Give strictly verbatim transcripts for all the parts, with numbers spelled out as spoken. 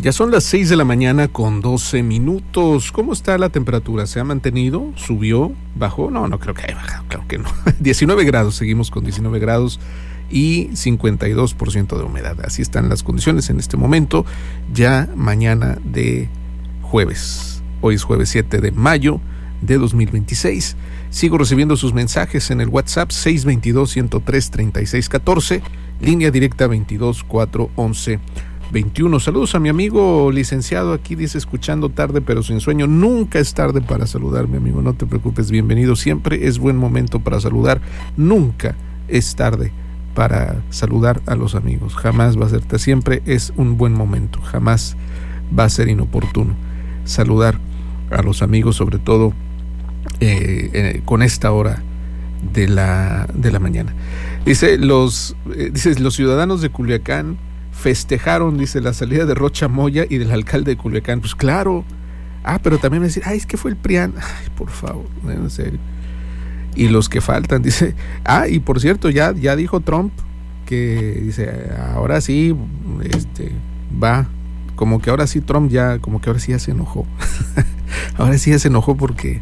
Ya son las seis de la mañana con doce minutos. ¿Cómo está la temperatura? ¿Se ha mantenido? ¿Subió? ¿Bajó? No, no creo que haya bajado, claro que no. diecinueve grados, seguimos con diecinueve grados y cincuenta y dos por ciento de humedad. Así están las condiciones en este momento, ya mañana de jueves. Hoy es jueves siete de mayo de dos mil veintiséis. Sigo recibiendo sus mensajes en el WhatsApp seis dos dos, uno cero tres, tres seis uno cuatro, línea directa veintidós, cuatro once, veintiuno. Saludos a mi amigo licenciado, aquí dice escuchando tarde pero sin sueño. Nunca es tarde para saludar, mi amigo, no te preocupes, bienvenido. Siempre es buen momento para saludar, nunca es tarde para saludar a los amigos. Jamás va a ser, siempre es un buen momento, jamás va a ser inoportuno saludar a los amigos, sobre todo eh, eh, con esta hora de la, de la mañana. Dice, los, eh, dice, los ciudadanos de Culiacán festejaron, dice, la salida de Rocha Moya y del alcalde de Culiacán. Pues claro. Ah, pero también me decir, ay, es que fue el PRIAN. Ay, por favor, en serio. Y los que faltan, dice, ah, y por cierto, ya, ya dijo Trump que, dice, ahora sí, este, va, como que ahora sí Trump ya, como que ahora sí ya se enojó. Ahora sí ya se enojó porque,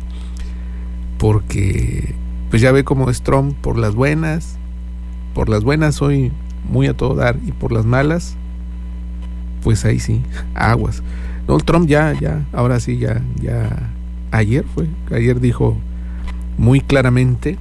porque, pues ya ve cómo es Trump, por las buenas, por las buenas soy muy a todo dar, y por las malas, pues ahí sí, aguas. No, Trump ya, ya, ahora sí, ya, ya, ayer fue, ayer dijo muy claramente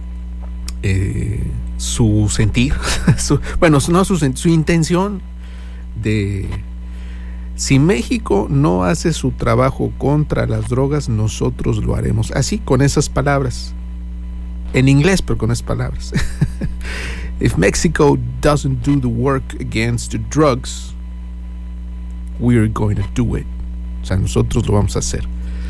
eh, su sentir, su, bueno, no su, su intención de, si México no hace su trabajo contra las drogas, nosotros lo haremos. Así, con esas palabras, en inglés, pero con esas palabras. If Mexico doesn't do the work against the drugs, we're going to do it. O sea, nosotros lo vamos a hacer.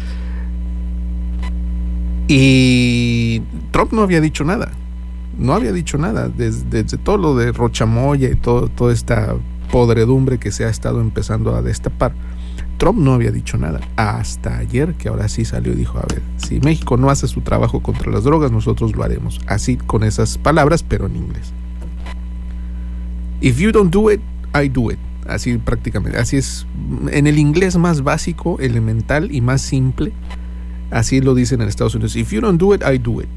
Y Trump no había dicho nada. No había dicho nada. Desde, desde todo lo de Rocha Moya y todo, toda esta podredumbre que se ha estado empezando a destapar, Trump no había dicho nada. Hasta ayer, que ahora sí salió y dijo, a ver, si México no hace su trabajo contra las drogas, nosotros lo haremos. Así, con esas palabras, pero en inglés. If you don't do it, I do it. Así prácticamente, así es en el inglés más básico, elemental y más simple. Así lo dicen en Estados Unidos. If you don't do it, I do it.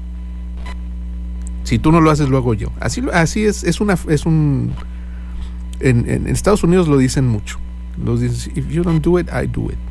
Si tú no lo haces, lo hago yo. Así, así es, es una, es un. En, en Estados Unidos lo dicen mucho. Lo dicen, if you don't do it, I do it.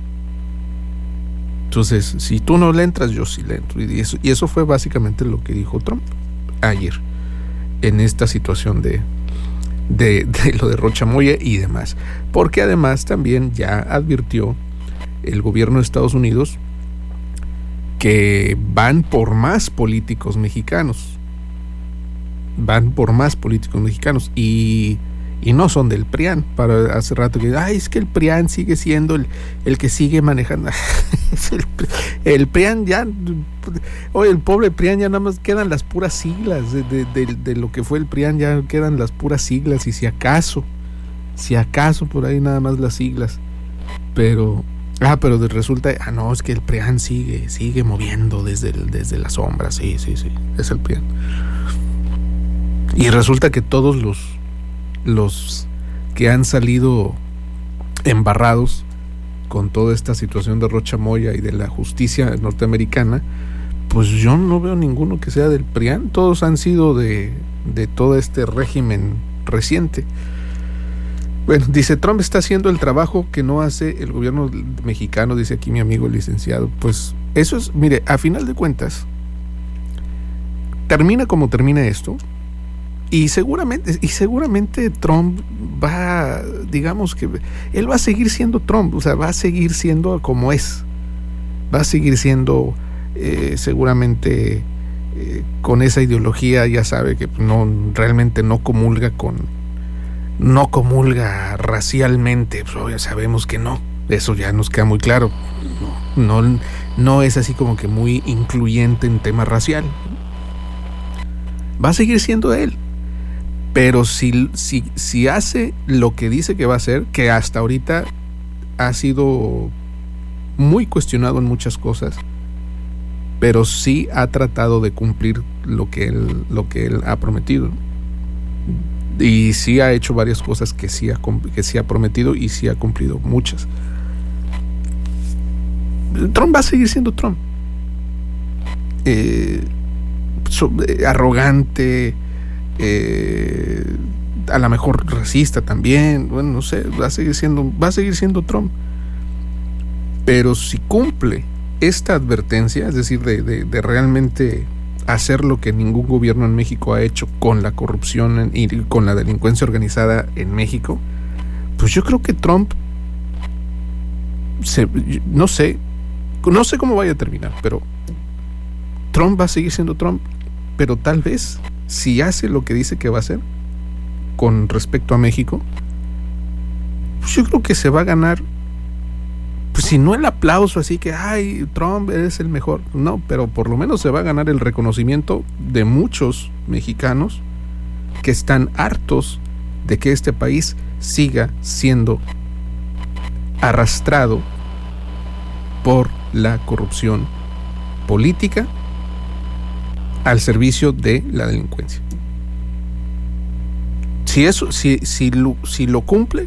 Entonces, si tú no le entras, yo sí le entro. Y eso, y eso fue básicamente lo que dijo Trump ayer en esta situación de. De, de lo de Rocha Moya y demás, porque además también ya advirtió el gobierno de Estados Unidos que van por más políticos mexicanos, van por más políticos mexicanos y, y no son del PRIAN. Para hace rato que, ay, es que el PRIAN sigue siendo el, el que sigue manejando. el, el PRIAN ya, oye, el pobre PRIAN ya nada más quedan las puras siglas de, de, de, de lo que fue el PRIAN, ya quedan las puras siglas, y si acaso, si acaso por ahí nada más las siglas, pero, ah, pero resulta, ah, no, es que el PRIAN sigue, sigue moviendo desde, el, desde la sombra, sí, sí, sí, es el PRIAN. Y resulta que todos los, los que han salido embarrados con toda esta situación de Rocha Moya y de la justicia norteamericana, pues yo no veo ninguno que sea del PRIAN. Todos han sido de, de todo este régimen reciente. Bueno, dice, Trump está haciendo el trabajo que no hace el gobierno mexicano, dice aquí mi amigo el licenciado. Pues eso es, mire, a final de cuentas, termina como termina esto, y seguramente, y seguramente Trump va, digamos que él va a seguir siendo Trump, o sea, va a seguir siendo como es, va a seguir siendo eh, seguramente eh, con esa ideología, ya sabe que no, realmente no comulga con, no comulga racialmente, pues ya sabemos que no, eso ya nos queda muy claro, no, no, no es así como que muy incluyente en tema racial, va a seguir siendo él. Pero si, si, si hace lo que dice que va a hacer, que hasta ahorita ha sido muy cuestionado en muchas cosas, pero sí ha tratado de cumplir lo que él, lo que él ha prometido. Y sí ha hecho varias cosas que sí ha, que sí ha prometido y sí ha cumplido muchas. Trump va a seguir siendo Trump. Eh, so, eh, arrogante, eh, a lo mejor racista también, bueno, no sé, va a seguir siendo, va a seguir siendo Trump. Pero si cumple esta advertencia, es decir, de, de, de realmente hacer lo que ningún gobierno en México ha hecho con la corrupción y con la delincuencia organizada en México, pues yo creo que Trump se, no sé, no sé cómo vaya a terminar, pero Trump va a seguir siendo Trump, pero tal vez si hace lo que dice que va a hacer con respecto a México, pues yo creo que se va a ganar, pues si no el aplauso así que ay, Trump es el mejor, no, pero por lo menos se va a ganar el reconocimiento de muchos mexicanos que están hartos de que este país siga siendo arrastrado por la corrupción política al servicio de la delincuencia. Si eso, si, si, lo, si lo cumple,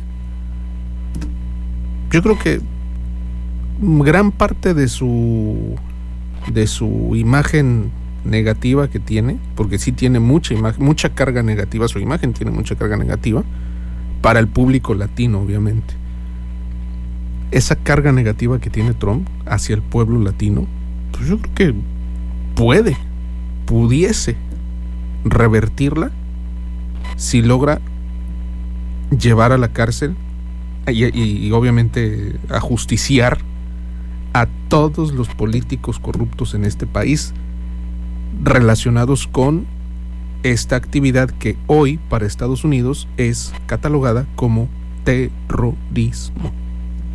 yo creo que gran parte de su de su imagen negativa que tiene, porque sí tiene mucha imagen, mucha carga negativa, su imagen tiene mucha carga negativa para el público latino, obviamente. Esa carga negativa que tiene Trump hacia el pueblo latino, pues yo creo que puede, pudiese revertirla si logra llevar a la cárcel y, y, y obviamente ajusticiar a todos los políticos corruptos en este país relacionados con esta actividad que hoy para Estados Unidos es catalogada como terrorismo.